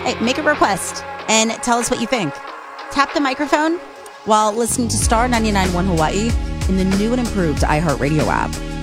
Hey, make a request and tell us what you think. Tap the microphone while listening to Star 99.1 Hawaii in the new and improved iHeartRadio app.